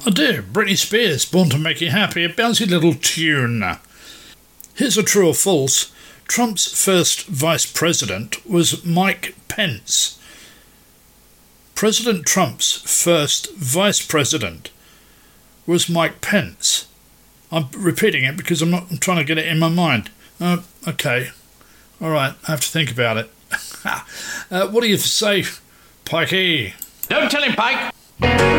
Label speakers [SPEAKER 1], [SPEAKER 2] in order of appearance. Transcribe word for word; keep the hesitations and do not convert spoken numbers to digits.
[SPEAKER 1] Oh dear, Britney Spears, Born to Make You Happy, a bouncy little tune. Here's a true or false. Trump's first vice president was Mike Pence. President Trump's first vice president was Mike Pence. I'm repeating it because I'm not I'm trying to get it in my mind. Uh, okay. All right, I have to think about it. uh, what do you say, Pikey?
[SPEAKER 2] Don't tell him, Pike.